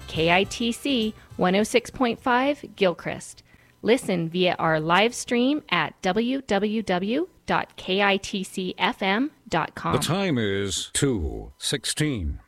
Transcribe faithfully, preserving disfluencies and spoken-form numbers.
K I T C one oh six point five Gilchrist. Listen via our live stream at w w w dot k i t c f m dot com. The time is two sixteen.